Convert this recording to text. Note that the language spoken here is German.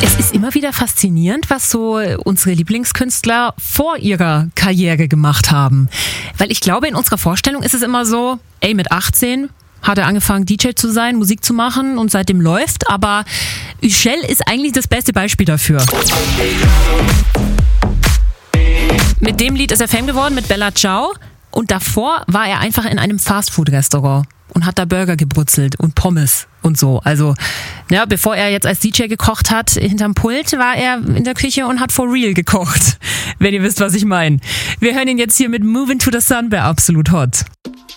Es ist immer wieder faszinierend, was so unsere Lieblingskünstler vor ihrer Karriere gemacht haben. Weil ich glaube, in unserer Vorstellung ist es immer so, mit 18 hat er angefangen, DJ zu sein, Musik zu machen und seitdem läuft. Aber Üschel ist eigentlich das beste Beispiel dafür. Mit dem Lied ist er Fame geworden, mit Bella Ciao. Und davor war er einfach in einem Fastfood-Restaurant und hat da Burger gebrutzelt und Pommes und so. Also, ja, bevor er jetzt als DJ gekocht hat, hinterm Pult, war er in der Küche und hat for real gekocht. Wenn ihr wisst, was ich meine. Wir hören ihn jetzt hier mit Moving to the Sun bei Absolut Hot.